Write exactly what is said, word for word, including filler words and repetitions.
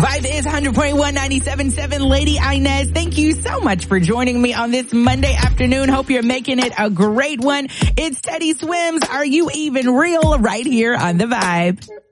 Vibe is one hundred point one, ninety-seven point seven. Lady Inez, thank you so much for joining me on this Monday afternoon. Hope you're making it a great one. It's Teddy Swims. Are you even real? Right here on The Vibe.